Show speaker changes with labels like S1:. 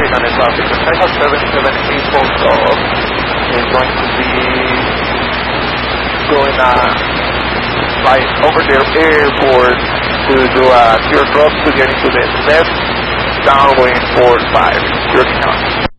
S1: on the top because I have 778 volts off. Is going to be going by over the airport to do a teardrop to get into the left downwind 45. Working on.